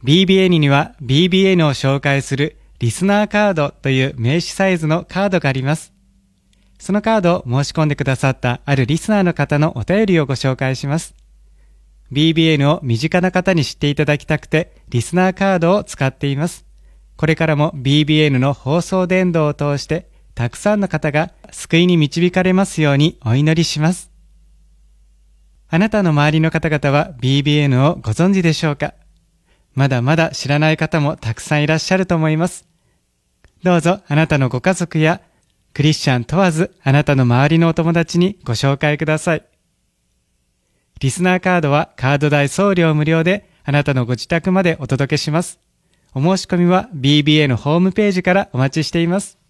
BBN には BBN を紹介するリスナーカードという名刺サイズのカードがあります。そのカードを申し込んでくださったあるリスナーの方のお便りをご紹介します。BBN を身近な方に知っていただきたくてリスナーカードを使っています。これからも BBN の放送伝道を通してたくさんの方が救いに導かれますようにお祈りします。あなたの周りの方々は BBN をご存知でしょうか？まだまだ知らない方もたくさんいらっしゃると思います。どうぞあなたのご家族やクリスチャン問わずあなたの周りのお友達にご紹介ください。リスナーカードはカード代送料無料であなたのご自宅までお届けします。お申し込みは BBN ホームページからお待ちしています。